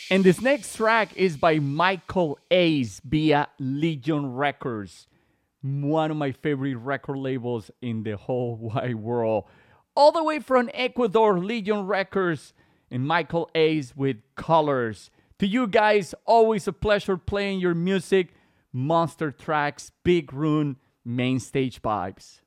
And this next track is by Michael Ace via Legion Records, one of my favorite record labels in the whole wide world. All the way from Ecuador, Legion Records, and Michael Ace with Colors. To you guys, always a pleasure playing your music. Monster Tracks, Big Rune, Main Stage Vibes.